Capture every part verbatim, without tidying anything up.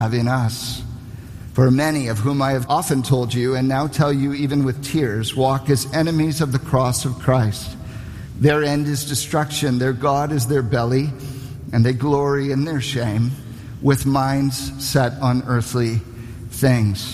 in us. For many of whom I have often told you, and now tell you even with tears, walk as enemies of the cross of Christ. Their end is destruction, their God is their belly, and they glory in their shame, with minds set on earthly things.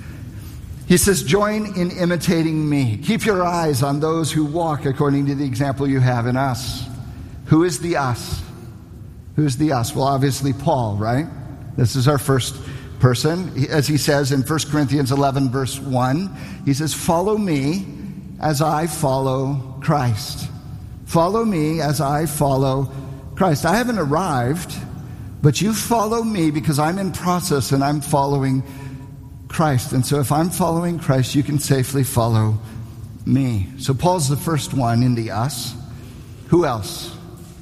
He says, join in imitating me. Keep your eyes on those who walk according to the example you have in us. Who is the us? Who's the us? Well, obviously Paul, right? This is our first person. As he says in First Corinthians eleven, verse one, he says, follow me as I follow Christ. Follow me as I follow Christ. I haven't arrived, but you follow me because I'm in process and I'm following Christ. And so if I'm following Christ, you can safely follow me. So Paul's the first one in the us. Who else?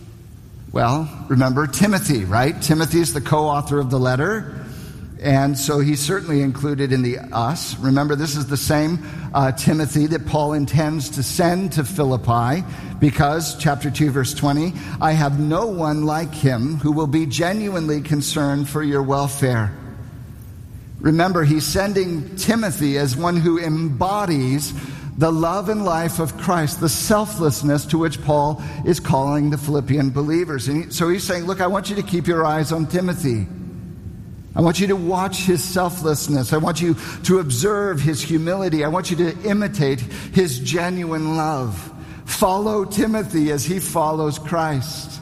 Well, remember Timothy, right? Timothy is the co-author of the letter. And so he's certainly included in the us. Remember, this is the same uh, Timothy that Paul intends to send to Philippi because, chapter two, verse twenty, I have no one like him who will be genuinely concerned for your welfare. Remember, he's sending Timothy as one who embodies the love and life of Christ, the selflessness to which Paul is calling the Philippian believers. And he, so he's saying, look, I want you to keep your eyes on Timothy. I want you to watch his selflessness. I want you to observe his humility. I want you to imitate his genuine love. Follow Timothy as he follows Christ.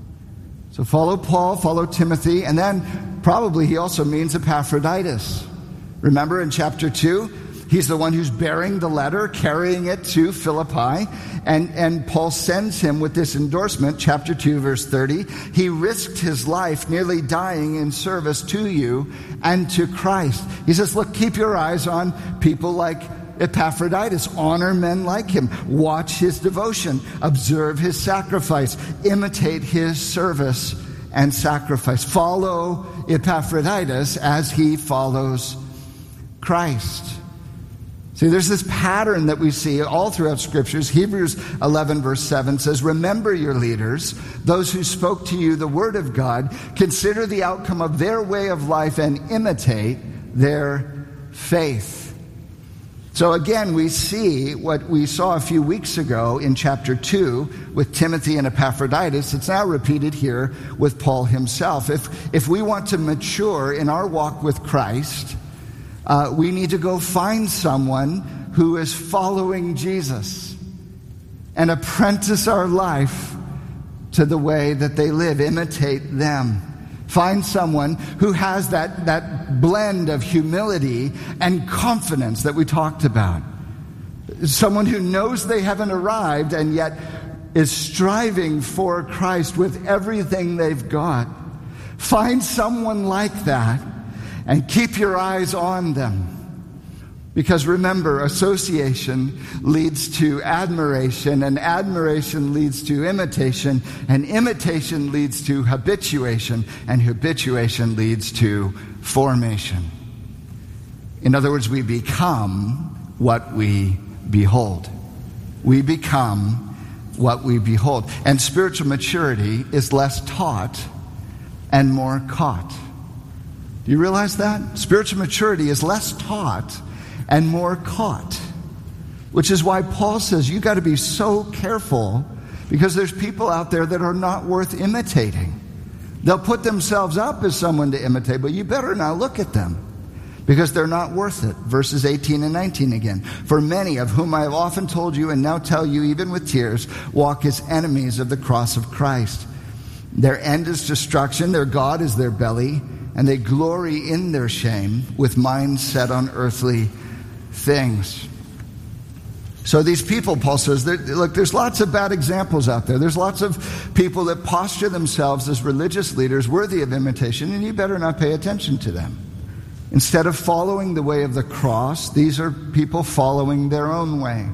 So follow Paul, follow Timothy, and then probably he also means Epaphroditus. Remember in chapter two, he's the one who's bearing the letter, carrying it to Philippi, and, and Paul sends him with this endorsement, chapter two, verse thirty. He risked his life, nearly dying in service to you and to Christ. He says, look, keep your eyes on people like Epaphroditus. Honor men like him. Watch his devotion. Observe his sacrifice. Imitate his service and sacrifice. Follow Epaphroditus as he follows Christ. See, there's this pattern that we see all throughout Scriptures. Hebrews eleven, verse seven says, remember your leaders, those who spoke to you the word of God. Consider the outcome of their way of life and imitate their faith. So again, we see what we saw a few weeks ago in chapter two with Timothy and Epaphroditus. It's now repeated here with Paul himself. If, if we want to mature in our walk with Christ, Uh, we need to go find someone who is following Jesus and apprentice our life to the way that they live. Imitate them. Find someone who has that, that blend of humility and confidence that we talked about. Someone who knows they haven't arrived and yet is striving for Christ with everything they've got. Find someone like that. And keep your eyes on them. Because remember, association leads to admiration, and admiration leads to imitation, and imitation leads to habituation, and habituation leads to formation. In other words, we become what we behold. We become what we behold. And spiritual maturity is less taught and more caught. Do you realize that? Spiritual maturity is less taught and more caught. Which is why Paul says you got to be so careful, because there's people out there that are not worth imitating. They'll put themselves up as someone to imitate, but you better not look at them, because they're not worth it. Verses eighteen and nineteen again. For many of whom I have often told you and now tell you even with tears, walk as enemies of the cross of Christ. Their end is destruction, their God is their belly, and they glory in their shame with minds set on earthly things. So these people, Paul says, look, there's lots of bad examples out there. There's lots of people that posture themselves as religious leaders worthy of imitation, and you better not pay attention to them. Instead of following the way of the cross, these are people following their own way.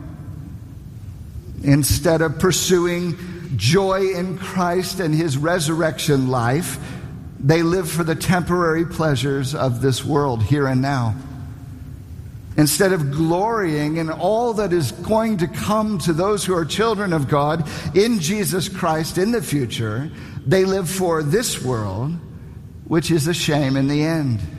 Instead of pursuing joy in Christ and his resurrection life, they live for the temporary pleasures of this world, here and now. Instead of glorying in all that is going to come to those who are children of God in Jesus Christ in the future, they live for this world which is a shame in the end.